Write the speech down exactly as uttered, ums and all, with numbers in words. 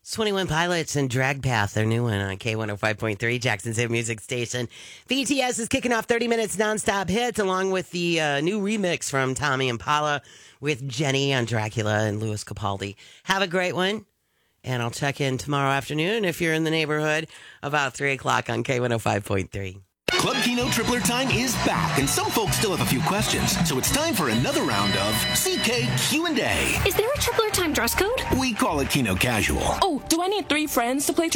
twenty-one Pilots and Drag Path, their new one on K one oh five point three, Jackson's Hit Music Station. B T S is kicking off thirty minutes nonstop hits, along with the uh, new remix from Tommy Impala with Jenny on Dracula and Louis Capaldi. Have a great one, and I'll check in tomorrow afternoon if you're in the neighborhood about three o'clock on K one oh five point three. Club Kino Tripler Time is back, and some folks still have a few questions, so it's time for another round of C K Q and A. Is there a Tripler Time dress code? We call it Kino Casual. Oh, do I need three friends to play